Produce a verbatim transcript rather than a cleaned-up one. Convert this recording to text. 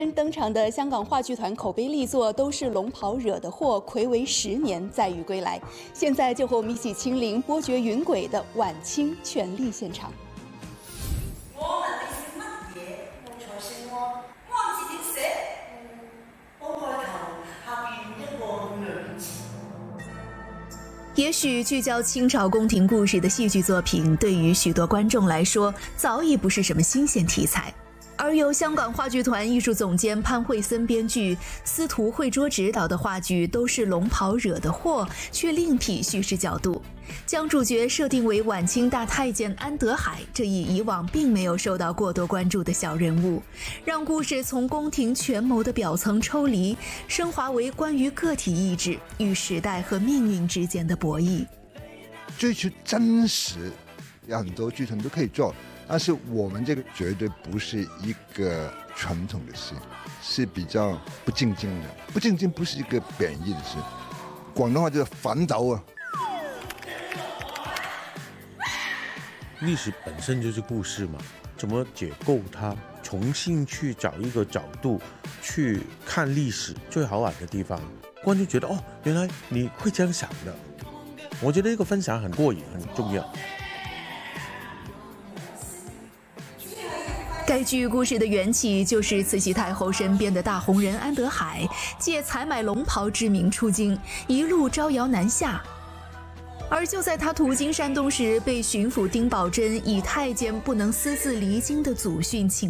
登场的香港话剧团口碑力作都是龙袍惹的祸，睽违十年再遇归来。现在就和我们一起亲临波谲云诡的晚清权力现场。 我問你姓乜嘢？冇錯姓喎，安字點寫？我開頭下邊一個兩字。 也許聚焦清朝宮廷故事的戲劇作品，對於許多觀眾來說，早已不是什麼新鮮題材。而由香港話劇團藝術總監潘惠森編劇、司徒惠卓執導的話劇都是龍袍惹的禍，卻另闢敘事角度，將主角設定為晚清大太監安德海這一以往並沒有受到過多關注的小人物，讓故事從宮廷權謀的表層抽離，升華為關於個體意志與時代和命運之間的博弈。 追求真實，有很多劇團都可以做。但是我們這個絕對不是一個傳統的戲，是比較不正經的。不正經不是一個貶義的事，廣東話叫反斗啊。 歷史本身就是故事嘛，怎麼解構它，重新去找一個角度去看歷史最好玩的地方，觀眾覺得哦，原來你會這樣想的。我覺得這個分享很過癮，很重要。 該劇故事的緣起就是慈禧太后身邊的大紅人安德海借採買龍袍之名出京，一路招搖南下。而就在他途經山東時，被巡撫丁寶楨以太監不能私自離京的祖訓請